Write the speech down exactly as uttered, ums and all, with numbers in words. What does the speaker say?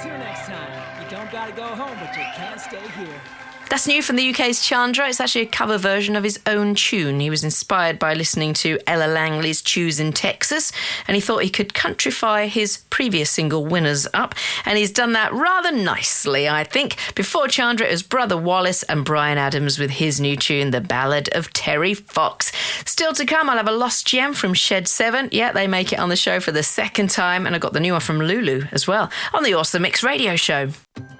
Until next time, you don't gotta go home, but you can't stay here. That's new from the U K's Chandra. It's actually a cover version of his own tune. He was inspired by listening to Ella Langley's Choose in Texas, and he thought he could countrify his previous single Winners up, and he's done that rather nicely, I think. Before Chandra, it was Brother Wallace and Bryan Adams with his new tune, The Ballad of Terry Fox. Still to come, I'll have a lost gem from Shed seven. Yeah, they make it on the show for the second time, and I got the new one from Lulu as well on the Awesome Mix Radio Show.